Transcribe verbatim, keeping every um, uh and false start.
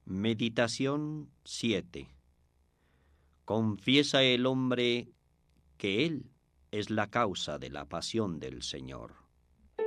Meditación siete. Confiesa el hombre que él es la causa de la pasión del Señor.